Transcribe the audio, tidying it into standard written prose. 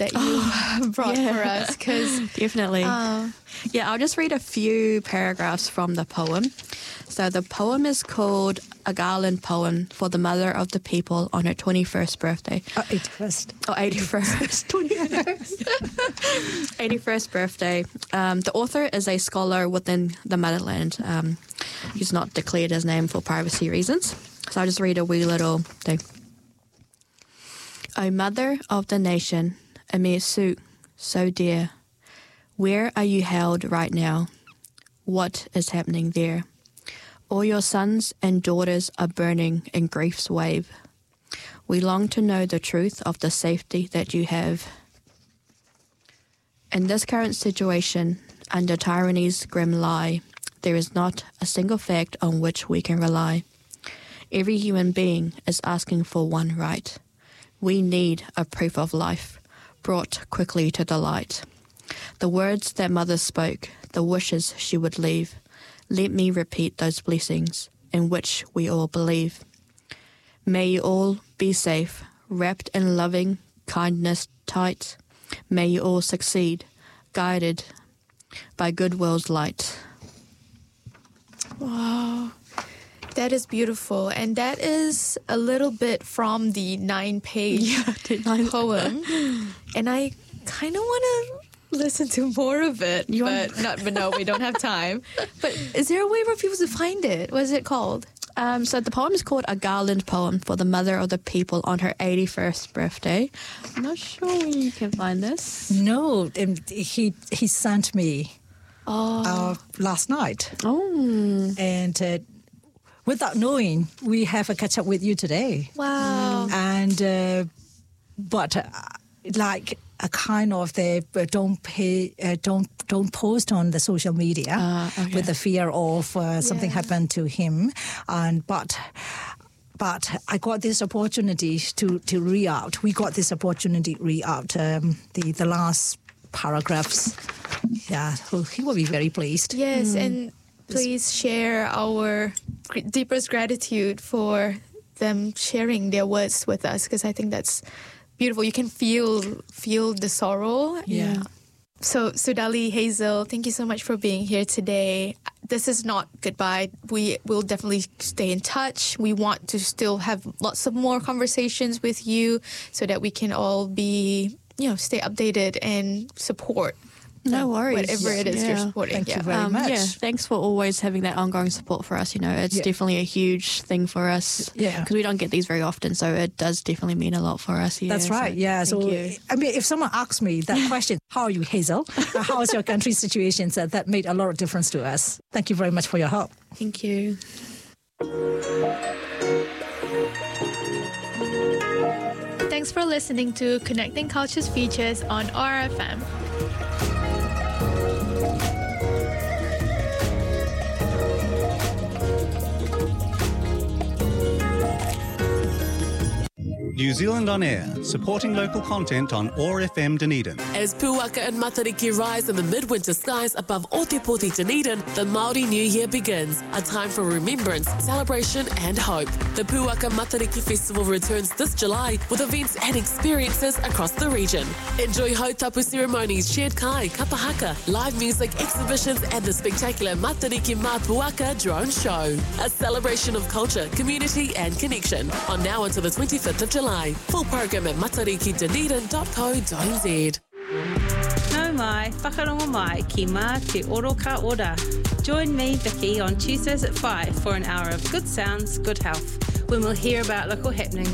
that you brought for us. Definitely. Yeah, I'll just read a few paragraphs from the poem. So the poem is called A Garland Poem for the Mother of the People on her 21st birthday. 81st. Oh, 81st. 81st birthday. The author is a scholar within the motherland. He's not declared his name for privacy reasons. So I'll just read a wee little thing. O mother of the nation, Amersfoort, so dear, where are you held right now? What is happening there? All your sons and daughters are burning in grief's wave. We long to know the truth of the safety that you have. In this current situation, under tyranny's grim lie, there is not a single fact on which we can rely. Every human being is asking for one right. We need a proof of life, brought quickly to the light. The words that mother spoke, the wishes she would leave, let me repeat those blessings in which we all believe. May you all be safe, wrapped in loving kindness tight. May you all succeed, guided by goodwill's light. Wow. That is beautiful. And that is a little bit from the 9-page poem. And I kind of want to listen to more of it. But no, we don't have time. But is there a way for people to find it? What is it called? So the poem is called A Garland Poem for the Mother of the People on her 81st birthday. I'm not sure where you can find this. No, he sent me last night. Oh. And without knowing, we have a catch up with you today. Wow. And but like a kind of don't post on the social media with the fear of something happened to him. And but I got this opportunity to read out. We got this opportunity to read out the last paragraphs. Yeah, so he will be very pleased. Yes, and please share our deepest gratitude for them sharing their words with us, because I think that's beautiful. You can feel the sorrow. Yeah. So Sudali, Hazel, thank you so much for being here today. This is not goodbye. We will definitely stay in touch. We want to still have lots of more conversations with you so that we can all be, stay updated and support. No worries. Whatever it is you're supporting. Thank you very much. Yeah, thanks for always having that ongoing support for us. It's definitely a huge thing for us. Yeah. Because we don't get these very often, so it does definitely mean a lot for us. That's right. So, I mean, if someone asks me that question, how are you, Hazel? How is your country's situation? So that made a lot of difference to us. Thank you very much for your help. Thank you. Thanks for listening to Connecting Cultures Features on RFM. New Zealand On Air, supporting local content on OAR FM Dunedin. As Pūaka and Matariki rise in the midwinter skies above Otepoti Dunedin, the Māori New Year begins, a time for remembrance, celebration and hope. The Pūaka Matariki Festival returns this July with events and experiences across the region. Enjoy hautapu ceremonies, shared kai, kapahaka, live music, exhibitions and the spectacular Matariki Mā Pūaka drone show. A celebration of culture, community and connection on now until the 25th of July. Full program at matarikidunedin.co.nz. Nau mai, whakarongo mai ki mā te oro ka ora. Join me, Vicky, on Tuesdays at 5 for an hour of good sounds, good health, when we'll hear about local happenings